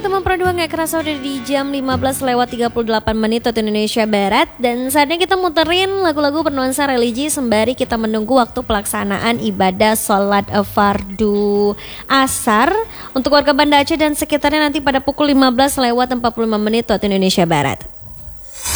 teman Pro 2, gak kerasa udah di jam 15:38 waktu Indonesia Barat. Dan saatnya kita muterin lagu-lagu bernuansa religi sembari kita menunggu waktu pelaksanaan ibadah sholat fardu asar untuk warga Banda Aceh dan sekitarnya nanti pada pukul 15:45 waktu Indonesia Barat.